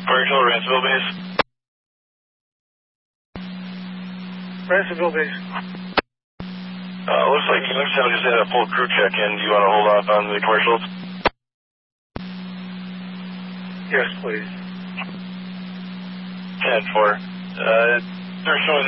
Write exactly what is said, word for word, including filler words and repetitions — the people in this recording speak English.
Commercial, Ransomville base. Ransomville base. Uh, looks like Youngstown just had a full crew check in. Do you want to hold off on the commercials? Yes, please. ten four. Uh, they're showing